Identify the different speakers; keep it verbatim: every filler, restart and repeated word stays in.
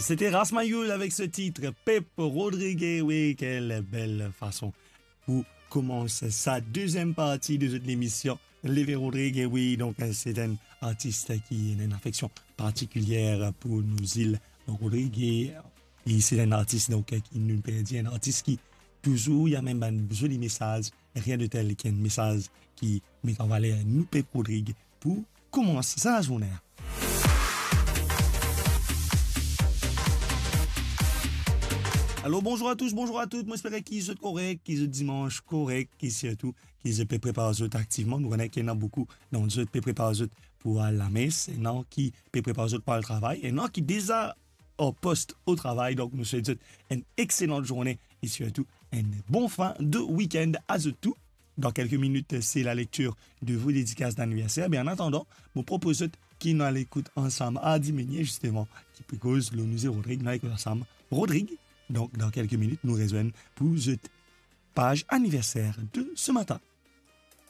Speaker 1: C'était Rasmayul avec ce titre, Pep Rodriguez. Oui, quelle belle façon pour commencer sa deuxième partie de cette émission. Lévé Rodriguez, oui, donc c'est un artiste qui a une affection particulière pour nos îles. Donc Rodriguez, et c'est un artiste donc, qui nous perdit, un artiste qui toujours, il y a même un joli message, rien de tel qu'un message qui met en valeur nous, Pep Rodriguez, pour commencer sa journée. Alors bonjour à tous, bonjour à toutes, moi j'espère qu'ils sont corrects, qu'ils sont dimanche correct, qu'ils surtout, qu'ils se préparent activement. Nous connaissons qu'il y en a beaucoup, donc ils se préparent pour aller à la messe, et non qui se préparent pour le travail, et non qui déjà au poste au travail. Donc nous souhaitons une excellente journée et surtout une bonne fin de week-end à tout. Dans quelques minutes, c'est la lecture de vos dédicaces d'anniversaire. Mais en attendant, je vous propose qu'ils nous l'écoute ensemble à diminuer justement, qui peut cause le musée Rodrigue, nous l'écoute ensemble. Rodrigue. Donc, dans quelques minutes, nous rejoignons pour cette page anniversaire de ce matin.